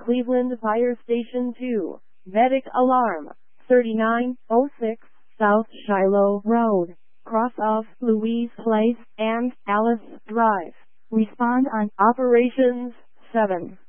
Cleveland Fire Station 2. Medic alarm. 3906 South Shiloh Road, cross of Louise Place and Alice Drive. Respond on Operations 7.